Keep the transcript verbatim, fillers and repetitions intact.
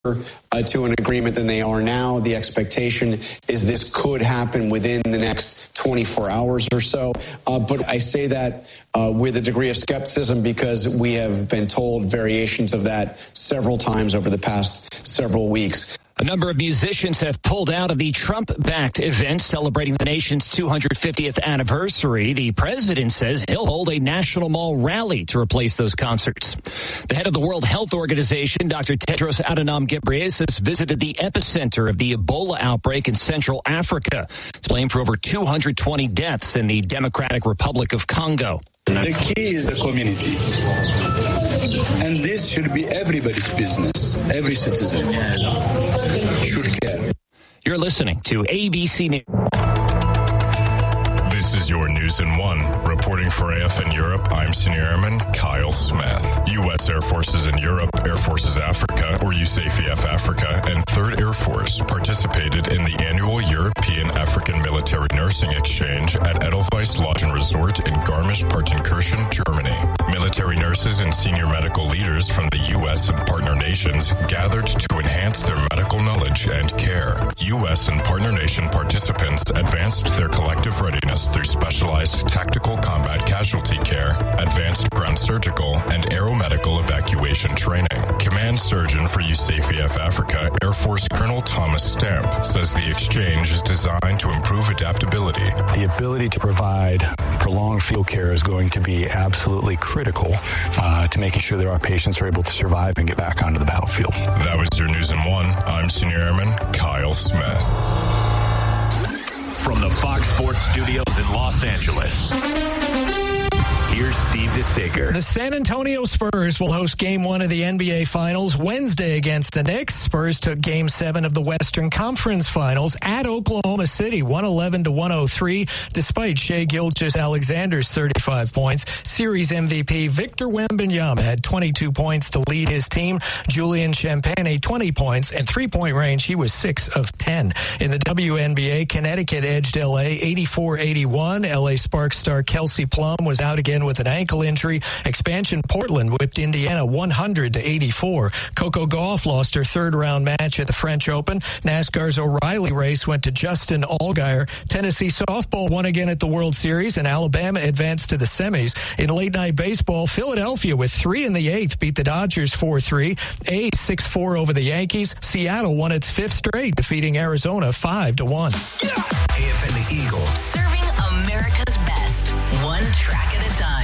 Uh, to an agreement than they are now. The expectation is this could happen within the next twenty-four hours or so. Uh, but I say that uh, with a degree of skepticism because we have been told variations of that several times over the past several weeks. A number of musicians have pulled out of the Trump-backed event celebrating the nation's two hundred fiftieth anniversary. The president says he'll hold a National Mall rally to replace those concerts. The head of the World Health Organization, Doctor Tedros Adhanom Ghebreyesus, visited the epicenter of the Ebola outbreak in Central Africa. It's blamed for over two hundred twenty deaths in the Democratic Republic of Congo. The key is the community. And this should be everybody's business. Every citizen should care. You're listening to A B C News. This is your News in One. Reporting for A F N Europe, I'm Senior Airman Kyle Smith. U S Air Forces in Europe, Air Forces Africa, or U S A F E F Africa, and third Air Force participated in the annual European African Military Nursing Exchange at Edelweiss Lodge and Resort in Garmisch-Partenkirchen, Germany. Military nurses and senior medical leaders from the U S and partner nations gathered to enhance their medical knowledge and care. U S and partner nation participants advanced their collective readiness through specialized tactical combat casualty care, advanced ground surgical, and aeromedical evacuation training. Command Surgeon for U S A F E F Africa, Air Force Colonel Thomas Stamp, says the exchange is designed to improve adaptability. The ability to provide prolonged field care is going to be absolutely critical uh, to making sure that our patients are able to survive and get back onto the battlefield. That was your News in One. I'm Senior Airman Kyle Smith. From the Fox Sports Studios in Los Angeles, here's Steve DeSager. The San Antonio Spurs will host Game one of the N B A Finals Wednesday against the Knicks. Spurs took Game seven of the Western Conference Finals at Oklahoma City, one eleven to one oh three, despite Shai Gilgeous-Alexander's thirty-five points. Series M V P Victor Wembanyama had twenty-two points to lead his team. Julian Champagnie, twenty points, and three-point range, he was six of ten. In the W N B A, Connecticut edged L A eighty-four eighty-one. L A Sparks star Kelsey Plum was out again with an ankle injury. Expansion Portland whipped Indiana one hundred to eighty-four. Coco Gauff lost her third round match at the French Open. NASCAR's O'Reilly race went to Justin Allgaier. Tennessee softball won again at the World Series, and Alabama advanced to the semis. In late night baseball, Philadelphia with three in the eighth beat the Dodgers four three. A's six four over the Yankees. Seattle won its fifth straight, defeating Arizona five to one. A F N the Eagle. Serving America's best, one track at a time.